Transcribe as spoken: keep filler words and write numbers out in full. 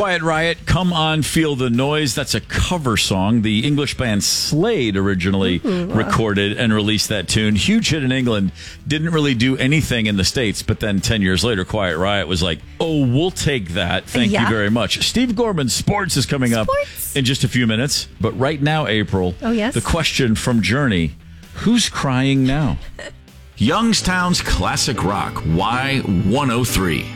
Quiet Riot, Come On, Feel the Noise. That's a cover song. The English band Slade originally Ooh, wow. recorded and released that tune. Huge hit in England. Didn't really do anything in the States, but then ten years later, Quiet Riot was like, oh, we'll take that. Thank yeah. you very much. Steve Gorman, Sports is coming sports. up in just a few minutes. But right now, April, oh, yes? the question from Journey, who's crying now? Youngstown's Classic Rock, Y one oh three.